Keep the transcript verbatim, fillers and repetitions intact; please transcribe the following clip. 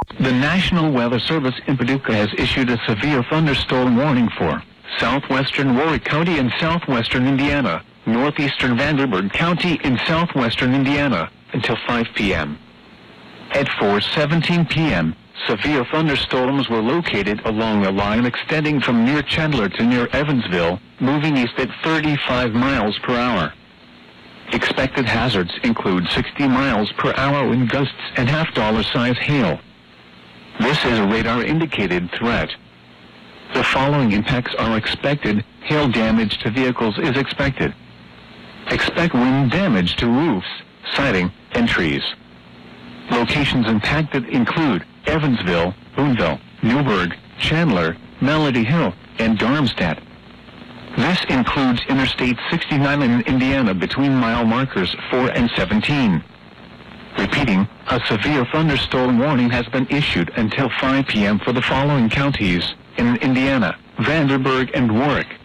The National Weather Service in Paducah has issued a severe thunderstorm warning for southwestern Warwick County in southwestern Indiana, northeastern Vanderburgh County in southwestern Indiana, until five p m At four seventeen p m, severe thunderstorms were located along a line extending from near Chandler to near Evansville, moving east at thirty-five miles per hour. Expected hazards include sixty miles per hour wind gusts and half-dollar size hail. This is a radar-indicated threat. The following impacts are expected. Hail damage to vehicles is expected. Expect wind damage to roofs, siding, and trees. Locations impacted include Evansville, Boonville, Newburgh, Chandler, Melody Hill, and Darmstadt. This includes Interstate sixty-nine in Indiana between mile markers four and seventeen. Repeating, a severe thunderstorm warning has been issued until five p m for the following counties in Indiana: Vanderburgh and Warwick.